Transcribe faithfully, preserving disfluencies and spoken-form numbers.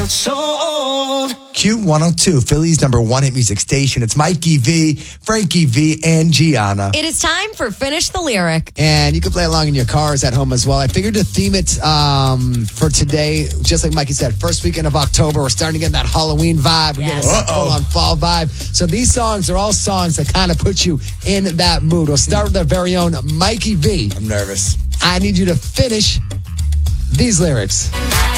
Q one oh two, Philly's number one hit music station. It's Mikey V, Frankie V, and Gianna. It is time for Finish the Lyric. And you can play along in your cars at home as well. I figured to theme it um, for today, just like Mikey said, first weekend of October. We're starting to get that Halloween vibe. We're Yes. getting a full-on fall vibe. So these songs are all songs that kind of put you in that mood. We'll start with our very own Mikey V. I'm nervous. I need you to finish these lyrics.